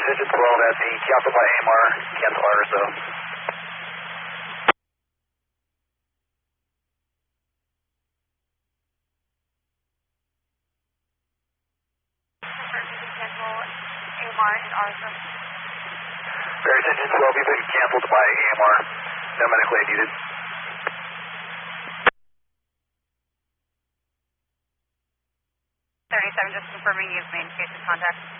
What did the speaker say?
Digit 12 at the canceled by AMR, cancel RSO. Cancel AMR and RSO. Bear Digit 12, you've been canceled by AMR. No medical aid needed. 37, just confirming you've made patient contact.